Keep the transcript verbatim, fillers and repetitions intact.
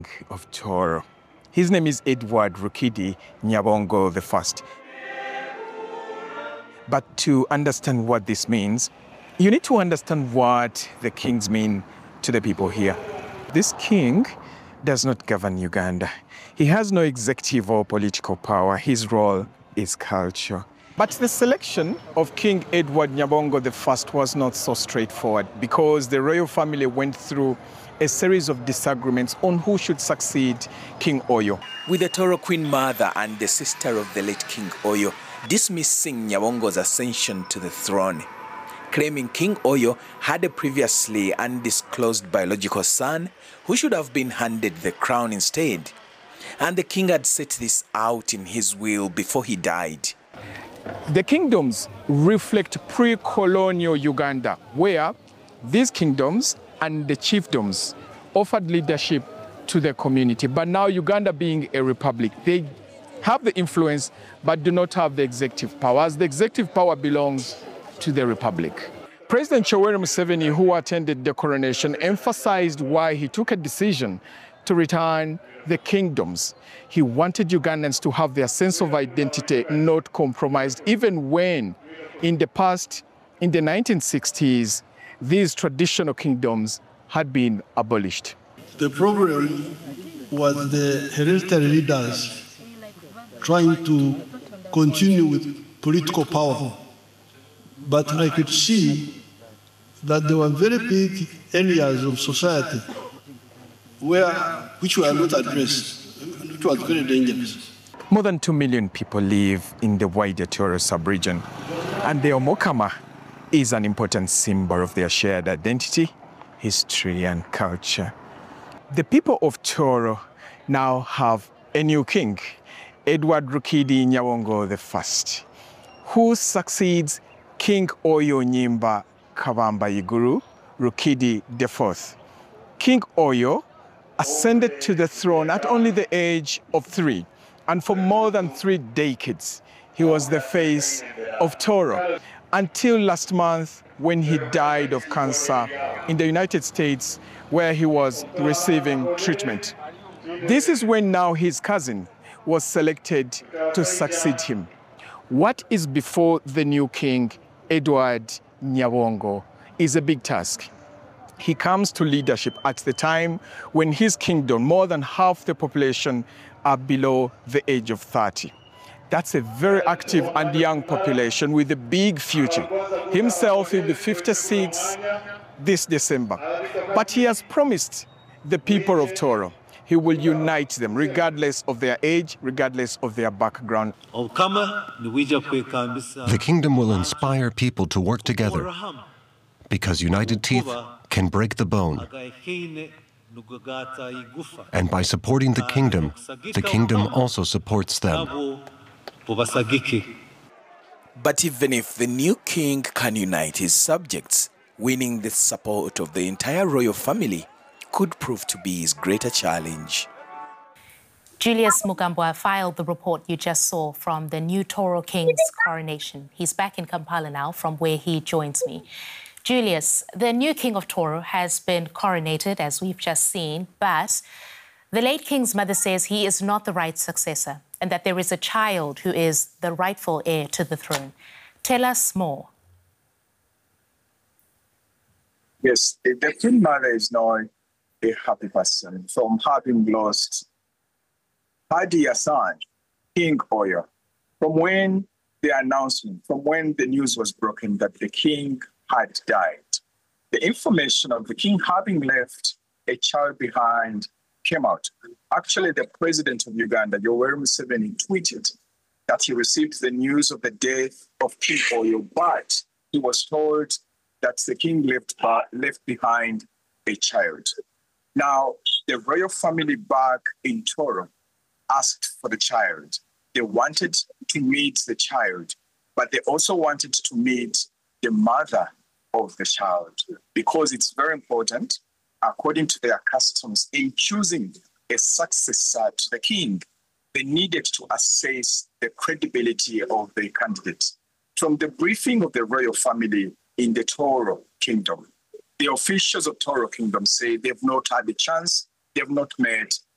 Of Toro. His name is Edward Rukidi Nyabongo the First. But to understand what this means, you need to understand what the kings mean to the people here. This king does not govern Uganda. He has no executive or political power. His role is culture. But the selection of King Edward Nyabongo the First was not so straightforward because the royal family went through a series of disagreements on who should succeed King Oyo. With the Toro Queen Mother and the sister of the late King Oyo dismissing Nyabongo's ascension to the throne, claiming King Oyo had a previously undisclosed biological son who should have been handed the crown instead. And the king had set this out in his will before he died. The kingdoms reflect pre-colonial Uganda, where these kingdoms and the chiefdoms offered leadership to the community. But now Uganda being a republic, they have the influence but do not have the executive power, as the executive power belongs to the republic. President Yoweri Museveni, who attended the coronation, emphasized why he took a decision to return the kingdoms. He wanted Ugandans to have their sense of identity not compromised, even when in the past, in the nineteen sixties, these traditional kingdoms had been abolished. The problem was the hereditary leaders trying to continue with political power. But I could see that there were very big areas of society where, which were not addressed, which was very dangerous. More than two million people live in the wider Toro sub-region, and the Omokama is an important symbol of their shared identity, history, and culture. The people of Toro now have a new king, Edward Rukidi Nyabongo the First, who succeeds King Oyo Nyimba Kabamba Iguru Rukidi the Fourth. King Oyo ascended to the throne at only the age of three, and for more than three decades, he was the face of Toro, until last month when he died of cancer in the United States, where he was receiving treatment. This is when now his cousin was selected to succeed him. What is before the new king, Edward Nyabongo, is a big task. He comes to leadership at the time when his kingdom, more than half the population, are below the age of thirty. That's a very active and young population with a big future. Himself will be fifty-six this December. But he has promised the people of Toro he will unite them regardless of their age, regardless of their background. The kingdom will inspire people to work together because united teeth can break the bone. And by supporting the kingdom, the kingdom also supports them. But even if the new king can unite his subjects, winning the support of the entire royal family could prove to be his greater challenge. Julius Mugambwa filed the report you just saw from the new Toro King's coronation. He's back in Kampala now, from where he joins me. Julius, the new king of Toro has been coronated, as we've just seen, but the late king's mother says he is not the right successor and that there is a child who is the rightful heir to the throne. Tell us more. Yes, the queen mother is not a happy person from having lost her dear son, King Oyo. From when the announcement, from when the news was broken that the king had died, the information of the king having left a child behind came out. Actually, the president of Uganda, Yoweri Museveni, tweeted that he received the news of the death of King Oyo, but he was told that the king left, uh, left behind a child. Now, the royal family back in Toro asked for the child. They wanted to meet the child, but they also wanted to meet the mother of the child, because it's very important, according to their customs, in choosing a successor to the king, they needed to assess the credibility of the candidate. From the briefing of the royal family in the Toro Kingdom, the officials of Toro Kingdom say they've not had the chance, they've not met